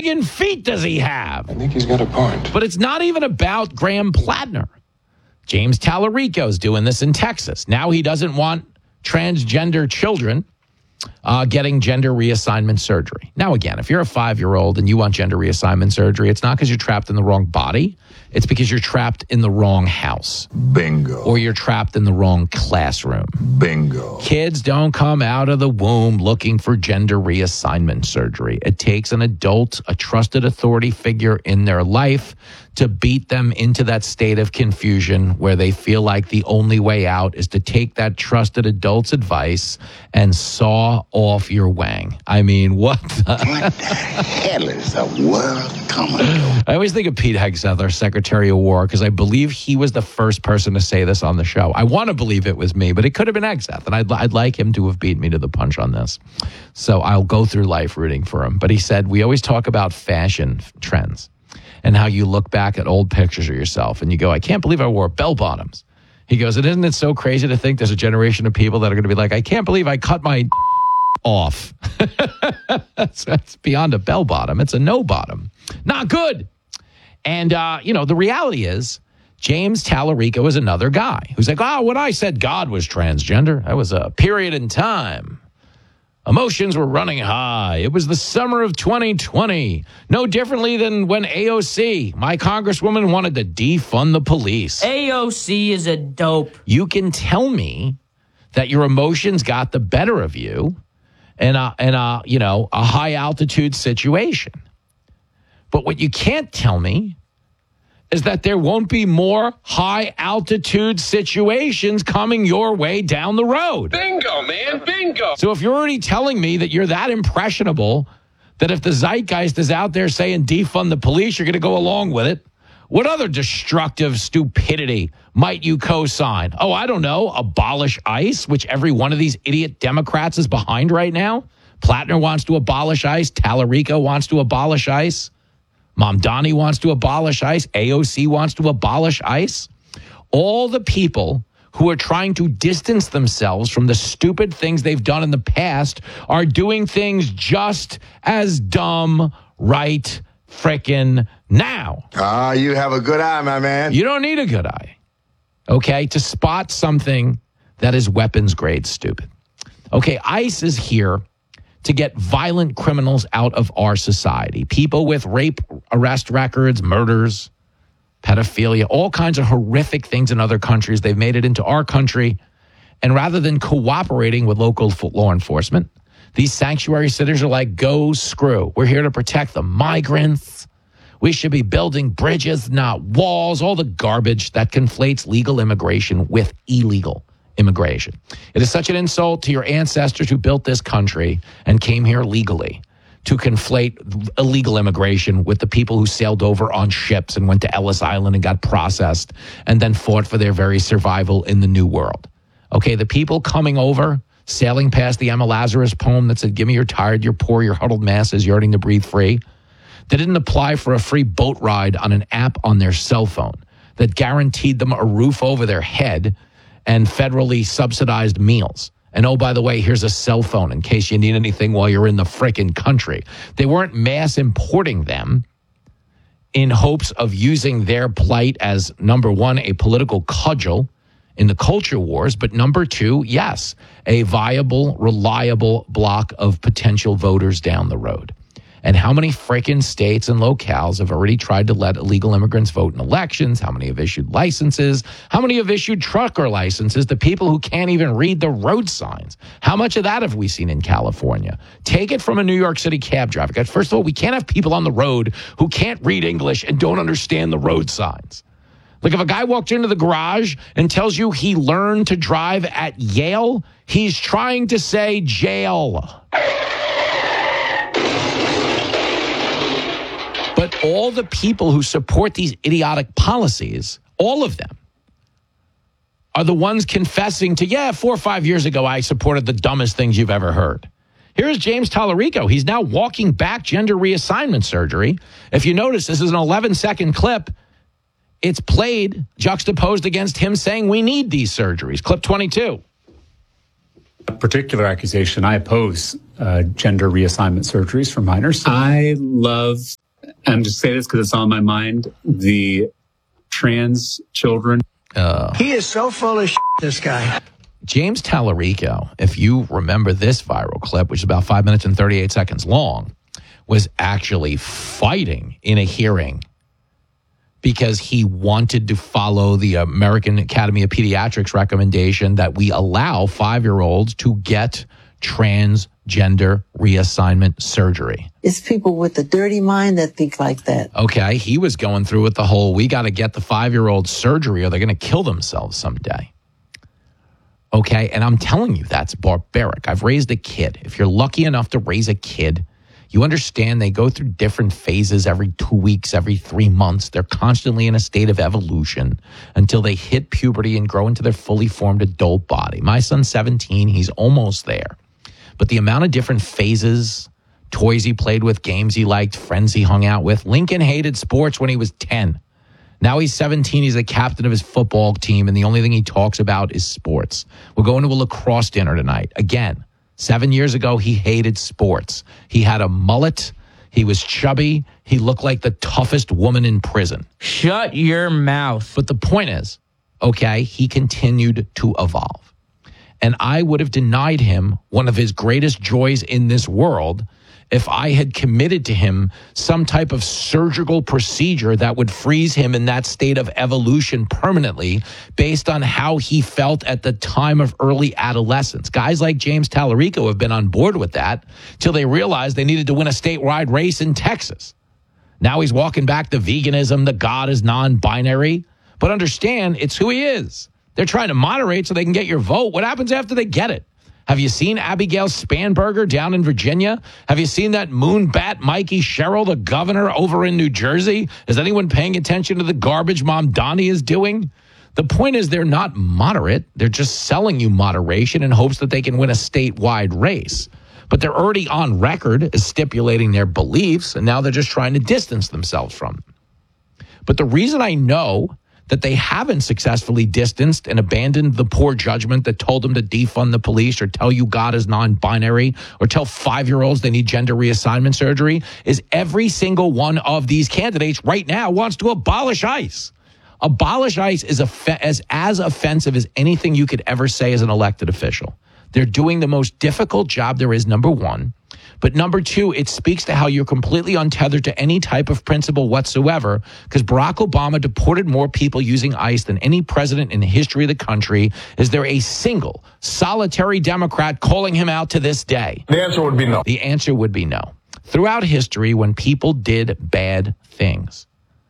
friggin' feet does he have? I think he's got a point. But it's not even about Graham Plattner. James Tallarico's doing this in Texas. Now he doesn't want transgender children getting gender reassignment surgery. Now, again, if you're a 5-year-old and you want gender reassignment surgery, it's not because you're trapped in the wrong body. It's because you're trapped in the wrong house. Bingo. Or you're trapped in the wrong classroom. Bingo. Kids don't come out of the womb looking for gender reassignment surgery. It takes an adult, a trusted authority figure in their life to beat them into that state of confusion where they feel like the only way out is to take that trusted adult's advice and saw off your wang. I mean, what the hell is the world coming to? I always think of Pete Hegseth, our Secretary of War, because I believe he was the first person to say this on the show. I want to believe it was me, but it could have been Hegseth, and I'd like him to have beat me to the punch on this. So I'll go through life rooting for him. But he said, we always talk about fashion trends and how you look back at old pictures of yourself and you go, I can't believe I wore bell bottoms. He goes, and isn't it so crazy to think there's a generation of people that are going to be like, I can't believe I cut my off. That's beyond a bell bottom. It's a no bottom. Not good. And, the reality is James Tallarico is another guy who's like, when I said God was transgender, that was a period in time. Emotions were running high. It was the summer of 2020. No differently than when AOC, my congresswoman, wanted to defund the police. AOC is a dope. You can tell me that your emotions got the better of you in a high altitude situation. But what you can't tell me is that there won't be more high altitude situations coming your way down the road. Bingo, man, bingo. So if you're already telling me that you're that impressionable, that if the zeitgeist is out there saying defund the police, you're going to go along with it, what other destructive stupidity might you co-sign? Oh, I don't know, abolish ICE, which every one of these idiot Democrats is behind right now. Plattner wants to abolish ICE. Tallarico wants to abolish ICE. Mamdani wants to abolish ICE. AOC wants to abolish ICE. All the people who are trying to distance themselves from the stupid things they've done in the past are doing things just as dumb right frickin' now. You have a good eye, my man. You don't need a good eye, okay, to spot something that is weapons grade stupid. Okay, ICE is here to get violent criminals out of our society. People with rape, arrest records, murders, pedophilia, all kinds of horrific things in other countries. They've made it into our country. And rather than cooperating with local law enforcement, these sanctuary cities are like, go screw. We're here to protect the migrants. We should be building bridges, not walls, all the garbage that conflates legal immigration with illegal immigration. It is such an insult to your ancestors who built this country and came here legally to conflate illegal immigration with the people who sailed over on ships and went to Ellis Island and got processed and then fought for their very survival in the New World. Okay, the people coming over, sailing past the Emma Lazarus poem that said, give me your tired, your poor, your huddled masses yearning to breathe free. They didn't apply for a free boat ride on an app on their cell phone that guaranteed them a roof over their head and federally subsidized meals. And oh, by the way, here's a cell phone in case you need anything while you're in the frickin' country. They weren't mass importing them in hopes of using their plight as, number one, a political cudgel in the culture wars, but number two, yes, a viable, reliable block of potential voters down the road. And how many frickin' states and locales have already tried to let illegal immigrants vote in elections? How many have issued licenses? How many have issued trucker licenses to people who can't even read the road signs? How much of that have we seen in California? Take it from a New York City cab driver. First of all, we can't have people on the road who can't read English and don't understand the road signs. Like if a guy walked into the garage and tells you he learned to drive at Yale, he's trying to say jail. But all the people who support these idiotic policies, all of them, are the ones confessing to, 4 or 5 years ago, I supported the dumbest things you've ever heard. Here's James Tallarico. He's now walking back gender reassignment surgery. If you notice, this is an 11-second clip. It's played juxtaposed against him saying we need these surgeries. Clip 22. A particular accusation I oppose gender reassignment surgeries for minors. I love, and just say this because it's on my mind, the trans children. He is so full of shit, this guy. James Tallarico, if you remember this viral clip, which is about 5 minutes and 38 seconds long, was actually fighting in a hearing because he wanted to follow the American Academy of Pediatrics recommendation that we allow 5-year-olds to get transgender reassignment surgery. It's people with a dirty mind that think like that. Okay, he was going through with the whole, we got to get the 5-year-old surgery or they're going to kill themselves someday. Okay, and I'm telling you, that's barbaric. I've raised a kid. If you're lucky enough to raise a kid, you understand they go through different phases every 2 weeks, every 3 months. They're constantly in a state of evolution until they hit puberty and grow into their fully formed adult body. My son's 17. He's almost there. But the amount of different phases, toys he played with, games he liked, friends he hung out with. Lincoln hated sports when he was 10. Now he's 17. He's the captain of his football team, and the only thing he talks about is sports. We're going to a lacrosse dinner tonight. Again, 7 years ago, he hated sports. He had a mullet. He was chubby. He looked like the toughest woman in prison. Shut your mouth. But the point is, okay, he continued to evolve. And I would have denied him one of his greatest joys in this world if I had committed to him some type of surgical procedure that would freeze him in that state of evolution permanently based on how he felt at the time of early adolescence. Guys like James Tallarico have been on board with that till they realized they needed to win a statewide race in Texas. Now he's walking back to veganism, the God is non-binary. But understand, it's who he is. They're trying to moderate so they can get your vote. What happens after they get it? Have you seen Abigail Spanberger down in Virginia? Have you seen that moonbat Mikey Sherrill, the governor over in New Jersey? Is anyone paying attention to the garbage Mom Donnie is doing? The point is they're not moderate. They're just selling you moderation in hopes that they can win a statewide race. But they're already on record as stipulating their beliefs, and now they're just trying to distance themselves from them. But the reason I know that they haven't successfully distanced and abandoned the poor judgment that told them to defund the police or tell you God is non-binary or tell 5-year-olds they need gender reassignment surgery is every single one of these candidates right now wants to abolish ICE. Abolish ICE is as offensive as anything you could ever say as an elected official. They're doing the most difficult job there is, number one. But number two, it speaks to how you're completely untethered to any type of principle whatsoever, because Barack Obama deported more people using ICE than any president in the history of the country. Is there a single solitary Democrat calling him out to this day? The answer would be no. The answer would be no. Throughout history, when people did bad things,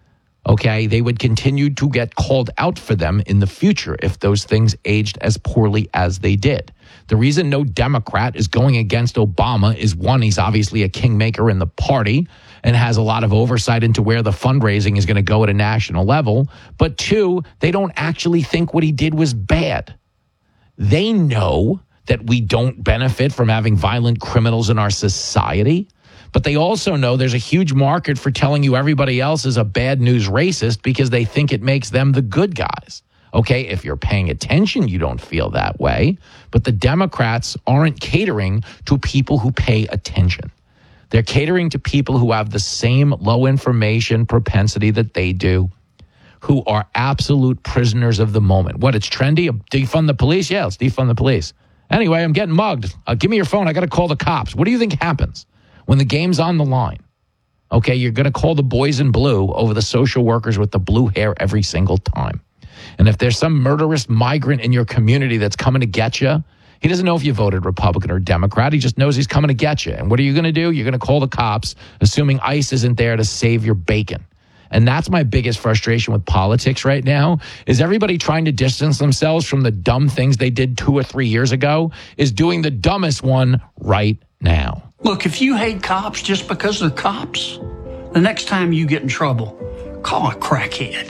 okay, they would continue to get called out for them in the future if those things aged as poorly as they did. The reason no Democrat is going against Obama is, one, he's obviously a kingmaker in the party and has a lot of oversight into where the fundraising is going to go at a national level. But two, they don't actually think what he did was bad. They know that we don't benefit from having violent criminals in our society. But they also know there's a huge market for telling you everybody else is a bad news racist because they think it makes them the good guys. Okay, if you're paying attention, you don't feel that way. But the Democrats aren't catering to people who pay attention. They're catering to people who have the same low information propensity that they do, who are absolute prisoners of the moment. What, it's trendy? Defund the police? Yeah, let's defund the police. Anyway, I'm getting mugged. Give me your phone. I got to call the cops. What do you think happens when the game's on the line? Okay, you're going to call the boys in blue over the social workers with the blue hair every single time. And if there's some murderous migrant in your community that's coming to get you, he doesn't know if you voted Republican or Democrat. He just knows he's coming to get you. And what are you going to do? You're going to call the cops, assuming ICE isn't there to save your bacon. And that's my biggest frustration with politics right now, is everybody trying to distance themselves from the dumb things they did 2 or 3 years ago is doing the dumbest one right now. Look, if you hate cops just because they're cops, the next time you get in trouble, call a crackhead.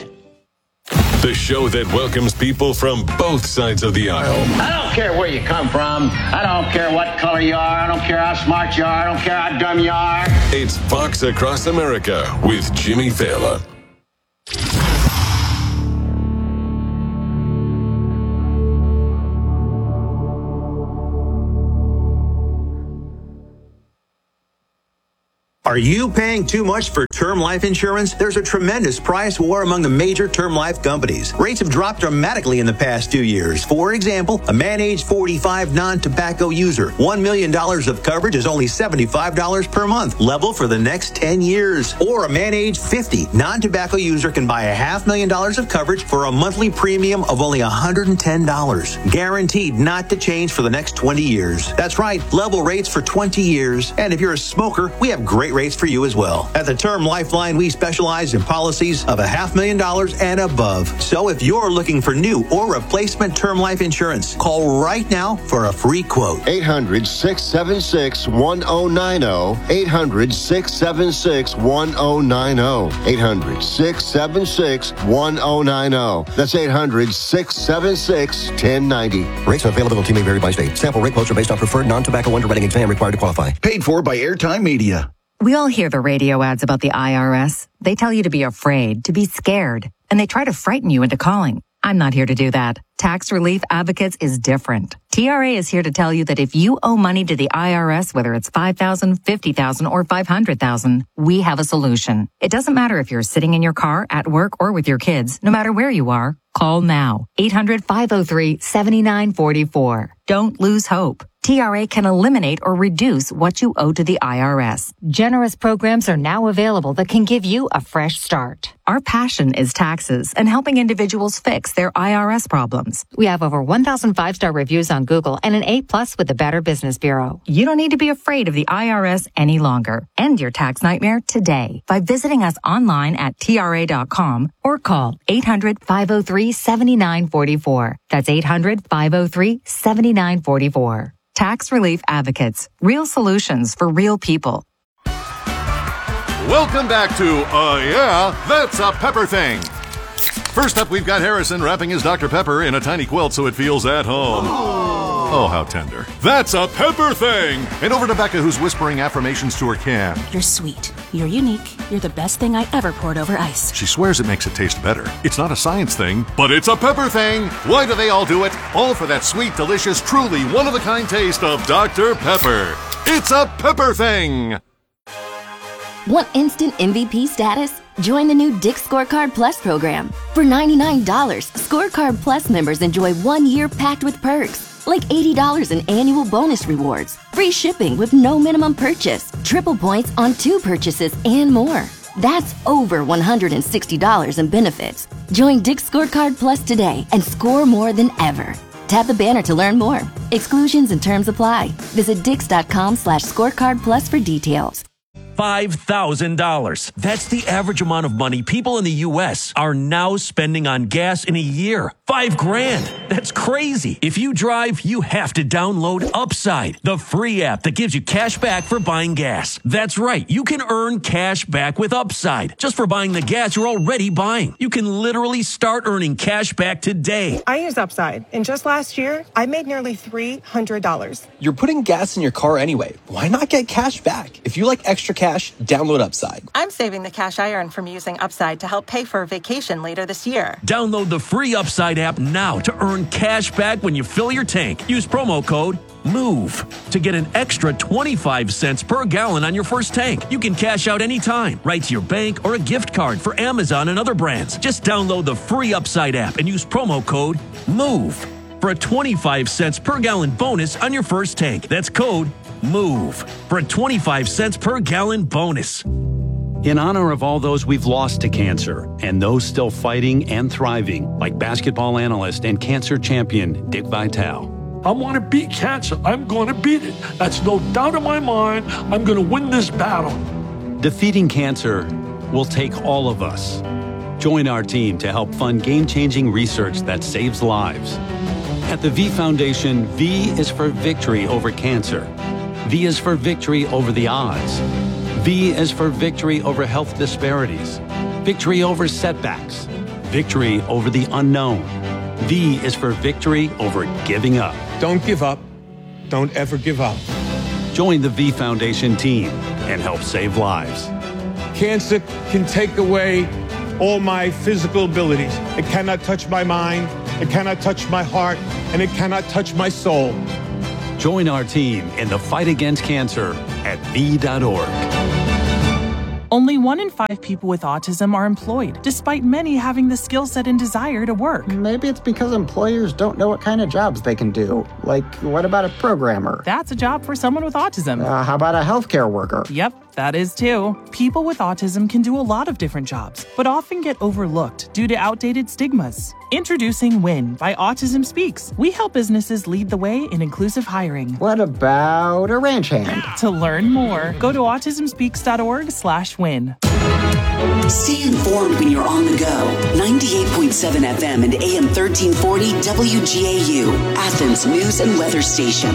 The show that welcomes people from both sides of the aisle. I don't care where you come from. I don't care what color you are. I don't care how smart you are. I don't care how dumb you are. It's Fox Across America with Jimmy Failla. Are you paying too much for term life insurance? There's a tremendous price war among the major term life companies. Rates have dropped dramatically in the past 2 years. For example, a man age 45 non-tobacco user, $1 million of coverage is only $75 per month, level for the next 10 years. Or a man age 50 non-tobacco user can buy $500,000 of coverage for a monthly premium of only $110, guaranteed not to change for the next 20 years. That's right, level rates for 20 years. And if you're a smoker, we have great rates for you as well. At the Term Lifeline, we specialize in policies of $500,000 and above. So if you're looking for new or replacement term life insurance, call right now for a free quote. 800-676-1090. 800-676-1090. 800-676-1090. That's 800-676-1090. Rates and availability may vary by state. Sample rate quotes are based on preferred non-tobacco underwriting exam required to qualify. Paid for by Airtime Media. We all hear the radio ads about the IRS. They tell you to be afraid, to be scared, and they try to frighten you into calling. I'm not here to do that. Tax Relief Advocates is different. TRA is here to tell you that if you owe money to the IRS, whether it's $5,000, $50,000, or $500,000, we have a solution. It doesn't matter if you're sitting in your car, at work, or with your kids. No matter where you are, call now. 800-503-7944. Don't lose hope. TRA can eliminate or reduce what you owe to the IRS. Generous programs are now available that can give you a fresh start. Our passion is taxes and helping individuals fix their IRS problems. We have over 1,000 5-star reviews on Google and an A+ with the Better Business Bureau. You don't need to be afraid of the IRS any longer. End your tax nightmare today by visiting us online at TRA.com or call 800-503-7944. That's 800-503-7944. Tax Relief Advocates. Real solutions for real people. Welcome back to Yeah, That's a Pepper Thing. First up, we've got Harrison wrapping his Dr. Pepper in a tiny quilt so it feels at home. Oh, how tender. That's a Pepper Thing! And over to Becca, who's whispering affirmations to her can. You're sweet. You're unique. You're the best thing I ever poured over ice. She swears it makes it taste better. It's not a science thing, but it's a pepper thing. Why do they all do it? All for that sweet, delicious, truly one-of-a-kind taste of Dr. Pepper. It's a Pepper Thing! Want instant MVP status? Join the new Dick's Scorecard Plus program. For $99, Scorecard Plus members enjoy 1 year packed with perks, like $80 in annual bonus rewards, free shipping with no minimum purchase, triple points on 2 purchases, and more. That's over $160 in benefits. Join Dick's Scorecard Plus today and score more than ever. Tap the banner to learn more. Exclusions and terms apply. Visit Dix.com/scorecard plus for details. $5,000. That's the average amount of money people in the U.S. are now spending on gas in a year. $5,000. That's crazy. If you drive, you have to download Upside, the free app that gives you cash back for buying gas. That's right. You can earn cash back with Upside just for buying the gas you're already buying. You can literally start earning cash back today. I use Upside, and just last year, I made nearly $300. You're putting gas in your car anyway. Why not get cash back? If you like extra cash, download Upside. I'm saving the cash I earn from using Upside to help pay for a vacation later this year. Download the free Upside app now to earn cash back when you fill your tank. Use promo code MOVE to get an extra 25 cents per gallon on your first tank. You can cash out anytime, right to your bank or a gift card for Amazon and other brands. Just download the free Upside app and use promo code MOVE for a 25 cents per gallon bonus on your first tank. That's code MOVE for a 25 cents per gallon bonus. In honor of all those we've lost to cancer and those still fighting and thriving, like basketball analyst and cancer champion Dick Vitale. I want to beat cancer. I'm going to beat it. That's no doubt in my mind. I'm going to win this battle. Defeating cancer will take all of us. Join our team to help fund game-changing research that saves lives. At the V Foundation, V is for victory over cancer. V is for victory over the odds. V is for victory over health disparities, victory over setbacks, victory over the unknown. V is for victory over giving up. Don't give up. Don't ever give up. Join the V Foundation team and help save lives. Cancer can take away all my physical abilities. It cannot touch my mind, it cannot touch my heart, and it cannot touch my soul. Join our team in the fight against cancer at V.org. Only 1 in 5 people with autism are employed, despite many having the skill set and desire to work. Maybe it's because employers don't know what kind of jobs they can do. Like, what about a programmer? That's a job for someone with autism. How about a healthcare worker? Yep, that is too. People with autism can do a lot of different jobs, but often get overlooked due to outdated stigmas. Introducing WIN by Autism Speaks. We help businesses lead the way in inclusive hiring. What about a ranch hand? To learn more, go to autismspeaks.org/win. Stay informed when you're on the go. 98.7 FM and AM 1340 WGAU, Athens News and Weather Station.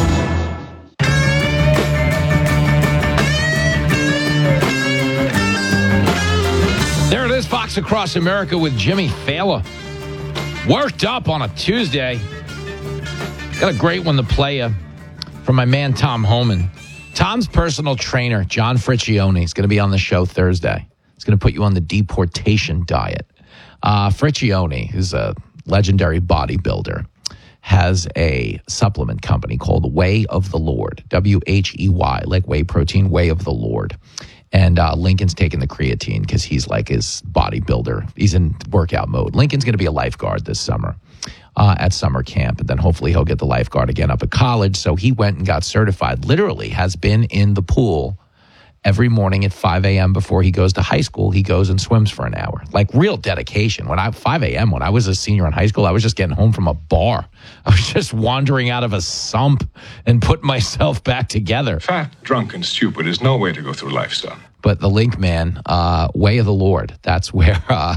There it is, Fox Across America with Jimmy Fallon. Worked up on a Tuesday. Got a great one to play you from my man Tom Homan. Tom's personal trainer, John Friccione, is going to be on the show Thursday. He's going to put you on the deportation diet. Friccione, who's a legendary bodybuilder, has a supplement company called Way of the Lord, WHEY, like whey protein, Way of the Lord. And Lincoln's taking the creatine because he's like his bodybuilder. He's in workout mode. Lincoln's going to be a lifeguard this summer at summer camp. And then hopefully he'll get the lifeguard again up at college. So he went and got certified, literally has been in the pool every morning at 5 a.m. before he goes to high school. He goes and swims for an hour. Like real dedication. 5 a.m. when I was a senior in high school, I was just getting home from a bar. I was just wandering out of a sump and putting myself back together. Fat, drunk, and stupid is no way to go through life, son. But the Link Man, Way of the Lord, that's where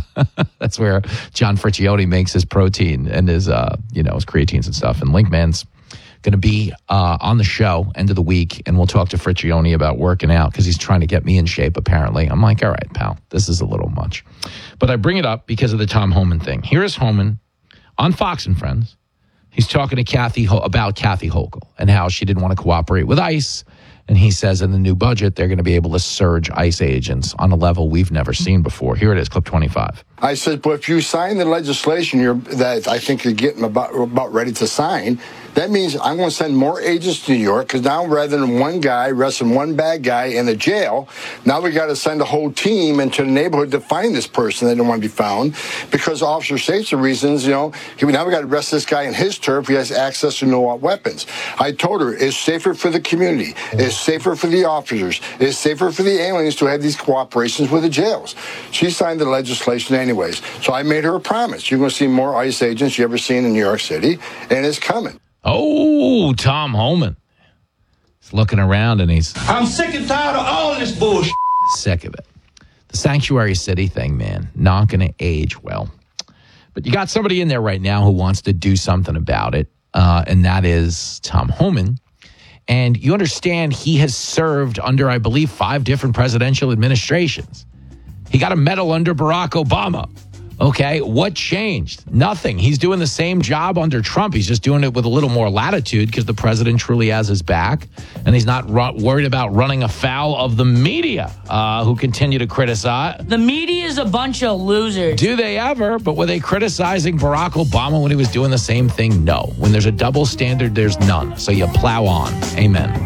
John Friccione makes his protein and his his creatines and stuff. And Link Man's going to be on the show end of the week, and we'll talk to Friccione about working out because he's trying to get me in shape, apparently. I'm like, all right, pal, this is a little much. But I bring it up because of the Tom Homan thing. Here is Homan on Fox and Friends. He's talking to about Kathy Hochul and how she didn't want to cooperate with ICE. And he says in the new budget, they're going to be able to surge ICE agents on a level we've never seen before. Here it is, clip 25. I said, but if you sign the legislation that I think you're getting about ready to sign, that means I'm going to send more agents to New York, because now rather than one guy arresting one bad guy in the jail, now we got to send a whole team into the neighborhood to find this person that don't want to be found because of officer safety reasons. Now we got to arrest this guy in his turf. He has access to no weapons. I told her it's safer for the community. It's safer for the officers. It's safer for the aliens to have these cooperations with the jails. She signed the legislation anyways. So I made her a promise. You're going to see more ICE agents you ever seen in New York City, and it's coming. Oh, Tom Homan. He's looking around and I'm sick and tired of all this bullshit. Sick of it. The sanctuary city thing, man, not going to age well. But you got somebody in there right now who wants to do something about it, and that is Tom Homan. And you understand he has served under, I believe, 5 different presidential administrations. He got a medal under Barack Obama. Okay, what changed? Nothing. He's doing the same job under Trump. He's just doing it with a little more latitude because the president truly has his back. And he's not worried about running afoul of the media who continue to criticize. The media is a bunch of losers. Do they ever? But were they criticizing Barack Obama when he was doing the same thing? No. When there's a double standard, there's none. So you plow on. Amen.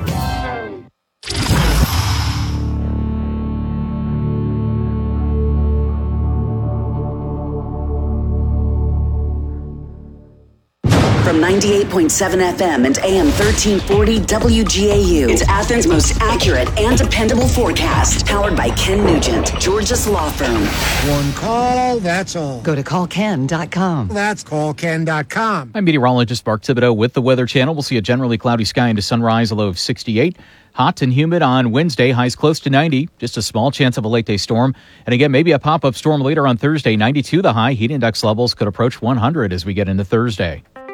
From 98.7 FM and AM 1340 WGAU. It's Athens' most accurate and dependable forecast. Powered by Ken Nugent, Georgia's law firm. One call, that's all. Go to callken.com. That's callken.com. I'm meteorologist Mark Thibodeau with the Weather Channel. We'll see a generally cloudy sky into sunrise, a low of 68. Hot and humid on Wednesday, highs close to 90. Just a small chance of a late-day storm. And again, maybe a pop-up storm later on Thursday. 92 the high. Heat index levels could approach 100 as we get into Thursday.